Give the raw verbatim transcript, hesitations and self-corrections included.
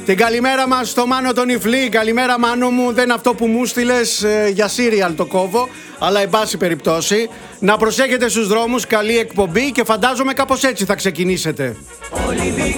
Την καλημέρα μας στο Μάνο τον Ιφλή. Καλημέρα Μάνο μου, δεν είναι αυτό που μου στείλες ε, για σύριαλ το κόβω, αλλά εν πάση περιπτώσει να προσέχετε στους δρόμους, καλή εκπομπή και φαντάζομαι κάπως έτσι θα ξεκινήσετε.